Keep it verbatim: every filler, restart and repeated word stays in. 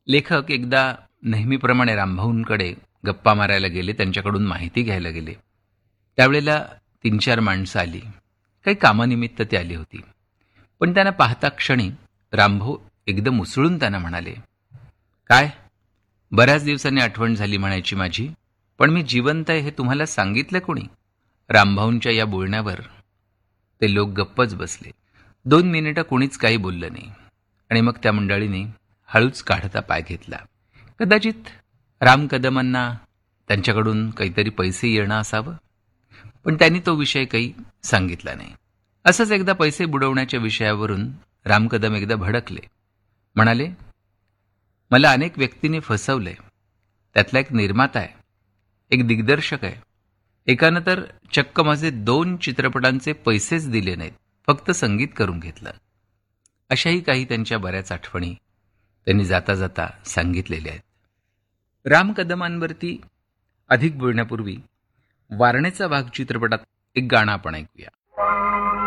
लेखक एकदा नेहमीप्रमाणे रामभाऊंकडे गप्पा मारायला गेले, त्यांच्याकडून माहिती घ्यायला गेले. त्यावेळेला तीन चार माणसं आली. काही कामानिमित्त ती आली होती. पण त्यांना पाहता क्षणी रामभाऊ एकदम उसळून त्यांना म्हणाले, काय बऱ्याच दिवसांनी आठवण झाली म्हणायची माझी, पण मी जिवंत आहे हे तुम्हाला सांगितलं कोणी? रामभाऊंच्या या बोलण्यावर ते लोक गप्पच बसले. दोन मिनिटं कोणीच काही बोललं नाही. आणि मग त्या मंडळीने हळूच काढता पाय घेतला. कदाचित राम कदमांना त्यांच्याकडून काहीतरी पैसे येणं असावं, पण त्यांनी तो विषय काही सांगितला नाही. असंच एकदा पैसे बुडवण्याच्या विषयावरून राम कदम एकदा भडकले. म्हणाले, मला अनेक व्यक्तींनी फसवलंय. त्यातला एक निर्माता आहे, एक दिग्दर्शक आहे. एकानं तर चक्क माझे दोन चित्रपटांचे पैसेच दिले नाहीत, फक्त संगीत करून घेतलं. अशाही काही त्यांच्या बऱ्याच आठवणी त्यांनी जाता जाता सांगितलेल्या आहेत. राम कदमांवरती अधिक बोलण्यापूर्वी वारणेचा वाघ चित्रपटात एक गाणं आपण ऐकूया.